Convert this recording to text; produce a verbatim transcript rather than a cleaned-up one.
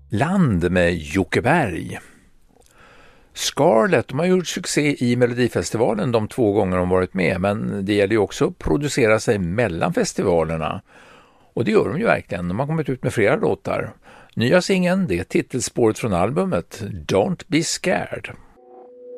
Land med Jocke Berg. Scarlett, de har gjort succé i Melodifestivalen de två gånger de varit med, men det gäller ju också att producera sig mellan festivalerna. Och det gör de ju verkligen. De har kommit ut med flera låtar. Nya singeln, det är titelspåret från albumet Don't Be Scared.